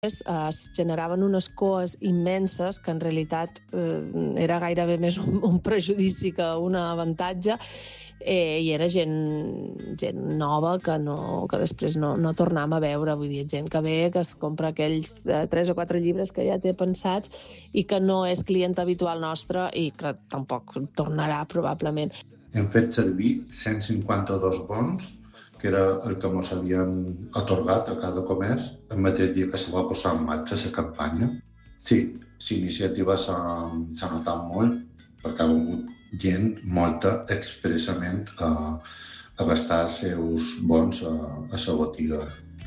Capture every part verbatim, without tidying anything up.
es generaven unes coes immenses que en realitat eh, era gairebé més un, un prejudici que un avantatge eh, i era gent, gent nova que, no, que després no, no tornàvem a veure, vull dir, gent que ve, que es compra aquells eh, tres o quatre llibres que ja té pensats i que no és client habitual nostre i que tampoc tornarà probablement. Hem fet servir cent cinquanta-dos bons, que era el que ens havien atorgat a cada comerç el mateix dia que se va posar en marxa la campanya. Sí, la iniciativa s'ha notat molt perquè ha vingut gent molta expressament a, a gastar els seus bons a, a la botiga.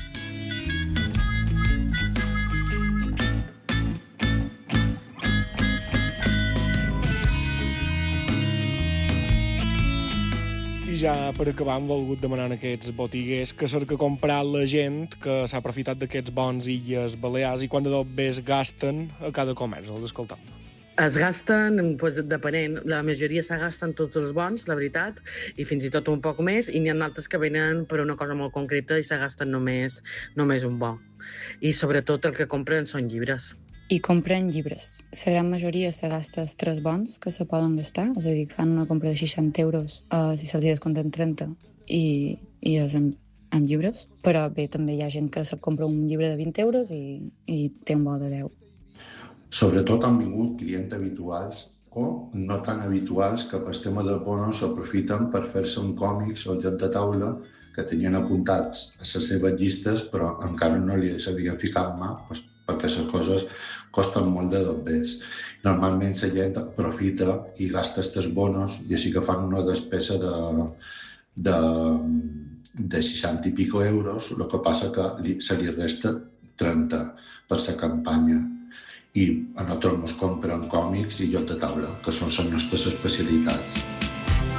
I ja per acabar hem volgut demanar a aquests botiguers que cerca comprar la gent que s'ha aprofitat d'aquests bons Illes Balears i quant de tot bé es gasten a cada comerç, els escoltam. Es gasten, doncs, depenent, la majoria se gasten tots els bons, la veritat, i fins i tot un poc més, i n'hi ha altres que venen per una cosa molt concreta i se gasten només, només un bo. I sobretot el que compren són llibres. I compren llibres. La gran majoria se gasta els tres bons que se poden gastar, és a dir, fan una compra de seixanta euros uh, si se'ls descompten trenta i, i és amb, amb llibres, però bé, també hi ha gent que se compra un llibre de vint euros i, i té un bo de deu. Sobretot han vingut clients habituals o no tan habituals que pel tema del bono s'aprofiten per fer-se un còmics o joc de taula que tenien apuntats a les seves llistes però encara no li s'havien ficat mà doncs, perquè les coses costen molt de dobbers. Normalment la gent aprofita i gasta aquests bonos i així que fan una despesa de, de, de seixanta i pico euros, el que passa que li, se li resta trenta per la campanya. I a nosaltres ens compren còmics i joc de taula, que són les nostres especialitats.